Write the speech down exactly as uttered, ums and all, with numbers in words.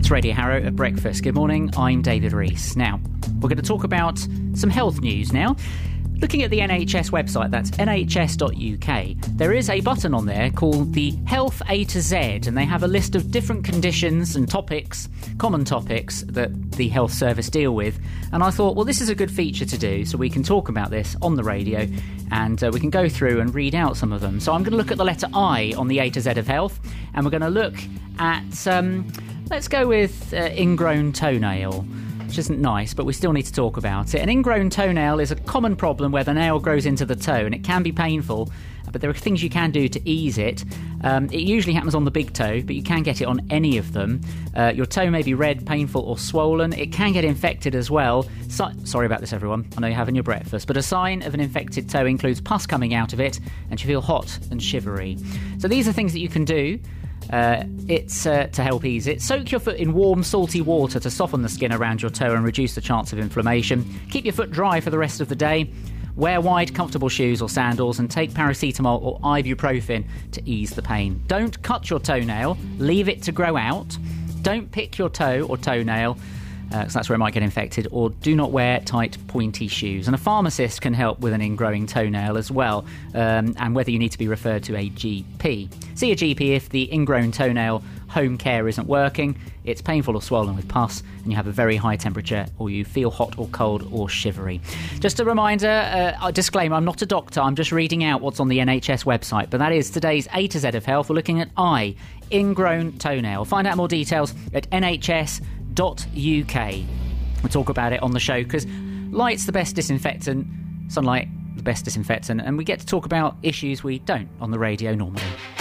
It's Radio Harrow at breakfast. Good morning, I'm David Rees. Now, we're going to talk about some health news now. Looking at the N H S website, that's N H S dot U K, there is a button on there called the Health A to Z, and they have a list of different conditions and topics, common topics that the health service deal with. And I thought, well, this is a good feature to do, so we can talk about this on the radio, and uh, we can go through and read out some of them. So I'm going to look at the letter I on the A to Z of health, and we're going to look at, um, let's go with uh, ingrown toenail. Which isn't nice, but we still need to talk about it. An ingrown toenail is a common problem where the nail grows into the toe, and it can be painful, but there are things you can do to ease it. Um, it usually happens on the big toe, but you can get it on any of them. Uh, your toe may be red, painful or swollen. It can get infected as well. So- sorry about this, everyone. I know you're having your breakfast, but a sign of an infected toe includes pus coming out of it, and you feel hot and shivery. So these are things that you can do. Uh, it's uh, to help ease it. Soak your foot in warm, salty water to soften the skin around your toe and reduce the chance of inflammation. Keep your foot dry for the rest of the day. Wear wide, comfortable shoes or sandals, and take paracetamol or ibuprofen to ease the pain. Don't cut your toenail. Leave it to grow out. Don't pick your toe or toenail, because uh, that's where it might get infected, or do not wear tight, pointy shoes. And a pharmacist can help with an ingrowing toenail as well, um, and whether you need to be referred to a G P. See a G P if the ingrown toenail home care isn't working, it's painful or swollen with pus, and you have a very high temperature, or you feel hot or cold or shivery. Just a reminder, uh, a disclaimer, I'm not a doctor, I'm just reading out what's on the N H S website, but that is today's A to Z of health. We're looking at I, ingrown toenail. Find out more details at N H S dot U K. We'll talk about it on the show because light's the best disinfectant, sunlight the best disinfectant, and we get to talk about issues we don't on the radio normally.